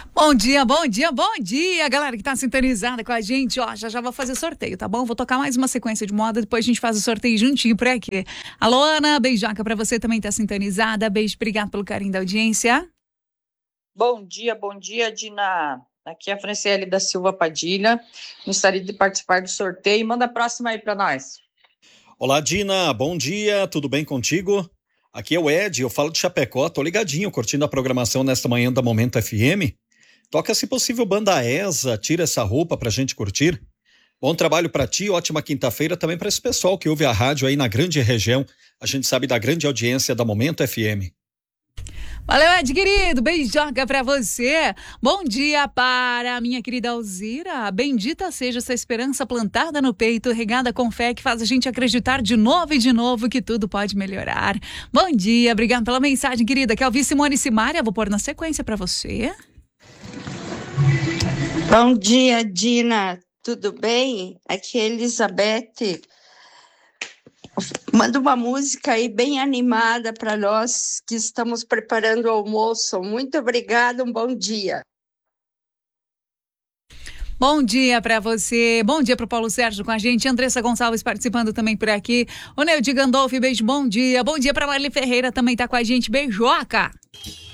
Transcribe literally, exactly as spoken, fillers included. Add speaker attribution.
Speaker 1: Bom dia, bom dia, bom dia, galera que tá sintonizada com a gente, ó, já já vou fazer sorteio, tá bom? Vou tocar mais uma sequência de moda, depois a gente faz o sorteio juntinho por aqui. Alô, Ana, beijoca pra você também tá sintonizada, beijo, obrigado pelo carinho da audiência.
Speaker 2: Bom dia, bom dia, Dina. Aqui é a Franciele da Silva Padilha, gostaria de participar do sorteio, manda a próxima aí pra nós.
Speaker 3: Olá, Dina, bom dia, tudo bem contigo? Aqui é o Ed, eu falo de Chapecó, tô ligadinho, curtindo a programação nesta manhã da Momento F M. Toca, se possível, banda Esa, tira essa roupa pra gente curtir. Bom trabalho pra ti, ótima quinta-feira também pra esse pessoal que ouve a rádio aí na grande região. A gente sabe da grande audiência da Momento F M.
Speaker 1: Valeu, Ed, querido, beijoca pra você. Bom dia para a minha querida Alzira. Bendita seja essa esperança plantada no peito, regada com fé, que faz a gente acreditar de novo e de novo que tudo pode melhorar. Bom dia, obrigado pela mensagem, querida. Que é o Simone Simária, vou pôr na sequência pra você.
Speaker 4: Bom dia, Dina. Tudo bem? Aqui é Elizabeth. Manda uma música aí bem animada para nós que estamos preparando o almoço. Muito obrigada, um bom dia.
Speaker 1: Bom dia para você, bom dia para o Paulo Sérgio com a gente, Andressa Gonçalves participando também por aqui, o Neudi Gandolfi, beijo, bom dia, bom dia para Marli Ferreira também tá com a gente, beijoca.